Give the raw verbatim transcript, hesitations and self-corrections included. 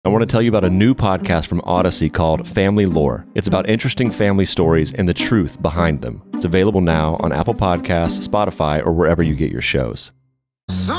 I want to tell you about a new podcast from Odyssey called Family Lore. It's about interesting family stories and the truth behind them. It's available now on Apple Podcasts, Spotify, or wherever you get your shows.